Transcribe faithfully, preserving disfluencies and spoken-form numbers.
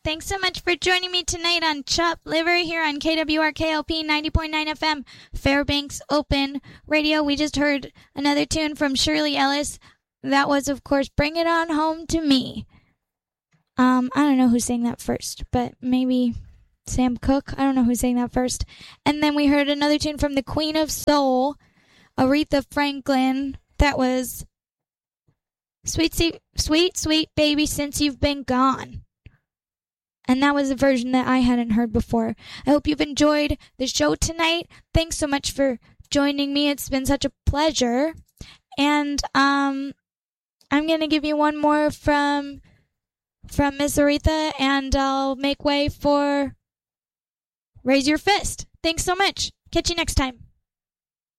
Thanks so much for joining me tonight on Chop Liver here on K W R K L P ninety point nine F M, Fairbanks Open Radio. We just heard another tune from Shirley Ellis. That was, of course, Bring It On Home to Me. Um, I don't know who sang that first, but maybe Sam Cooke. I don't know who sang that first. And then we heard another tune from the Queen of Soul, Aretha Franklin. That was Sweet, Sweet, Sweet Baby Since You've Been Gone. And that was a version that I hadn't heard before. I hope you've enjoyed the show tonight. Thanks so much for joining me. It's been such a pleasure. And um, I'm going to give you one more from from Miss Aretha, and I'll make way for Raise Your Fist. Thanks so much. Catch you next time.